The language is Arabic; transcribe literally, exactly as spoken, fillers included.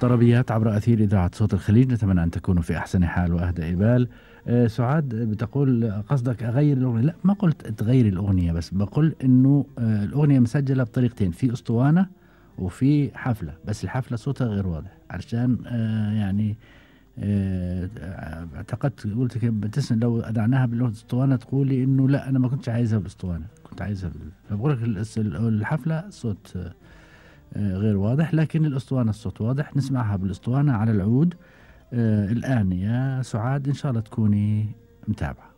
الطربيات عبر أثير إذاعة صوت الخليج، نتمنى أن تكونوا في أحسن حال وأهدى بال. آه سعاد بتقول قصدك أغير الأغنية؟ لا، ما قلت تغير الأغنية، بس بقول إنه آه الأغنية مسجلة بطريقتين، في أسطوانة وفي حفلة، بس الحفلة صوتها غير واضح علشان آه يعني آه اعتقدت قلت كيف بتسن لو أدعناها بالأسطوانة تقولي إنه لا أنا ما كنتش عايزها بالأسطوانة، كنت عايزها بال... فبقول لك الس- الحفلة صوت آه، غير واضح، لكن الأسطوانة الصوت واضح. نسمعها بالأسطوانة على العود آه الآن يا سعاد، إن شاء الله تكوني متابعة.